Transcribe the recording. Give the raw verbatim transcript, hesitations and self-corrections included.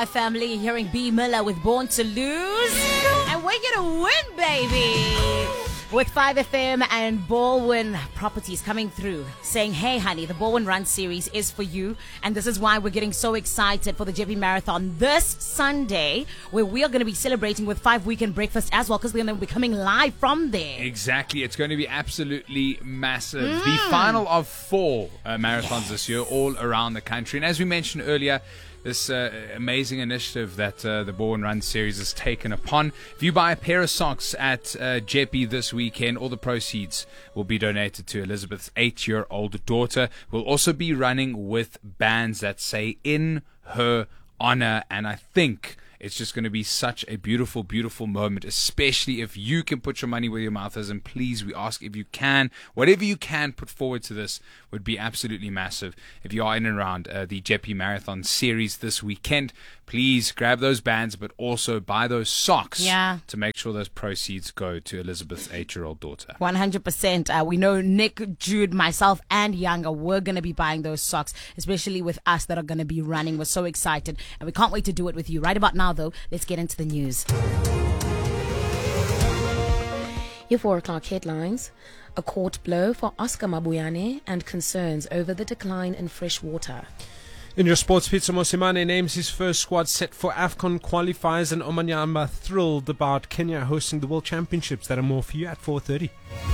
Family, hearing B Miller with Born to Lose, and we're gonna win, baby, with five F M and Baldwin Properties coming through saying, hey honey, the Baldwin Run series is for you, and this is why we're getting so excited for the J P Marathon this Sunday, where we are going to be celebrating with five weekend breakfast as well, because we're going to be coming live from there. Exactly, it's going to be absolutely massive. Mm. The final of four uh, marathons yes. this year, all around the country, and as we mentioned earlier, this uh, amazing initiative that uh, the Baldwin Run series has taken upon. If you buy a pair of socks at uh, Jeppy this weekend, all the proceeds will be donated to Elizabeth's eight-year-old daughter. We'll also be running with bands that say in her honor, and I think it's just going to be such a beautiful, beautiful moment, especially if you can put your money where your mouth is. And please, we ask if you can, whatever you can put forward to this would be absolutely massive. If you are in and around uh, the Jeppy Marathon series this weekend, please grab those bands, but also buy those socks yeah. to make sure those proceeds go to Elizabeth's eight-year-old daughter. one hundred percent. Uh, we know Nick, Jude, myself, and Younger, we're going to be buying those socks, especially with us that are going to be running. We're so excited, and we can't wait to do it with you. Right about now, though, let's get into the news. Your four o'clock headlines. A court blow for Oscar Mabuyane and concerns over the decline in fresh water. In your sports, Pizza Mosimane names his first squad set for AFCON qualifiers, and Omanyama thrilled about Kenya hosting the World Championships. That are more for you at four thirty.